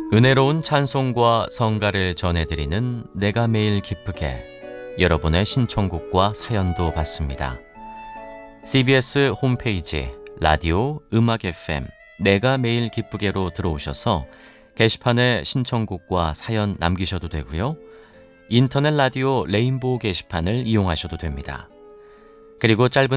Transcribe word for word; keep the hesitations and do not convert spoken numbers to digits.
은혜로운 찬송과 성가를 전해드리는 내가 매일 기쁘게, 여러분의 신청곡과 사연도 받습니다. 씨비에스 홈페이지 라디오 음악 에프엠 내가 매일 기쁘게로 들어오셔서 게시판에 신청곡과 사연 남기셔도 되고요. 인터넷 라디오 레인보우 게시판을 이용하셔도 됩니다. 그리고 짧은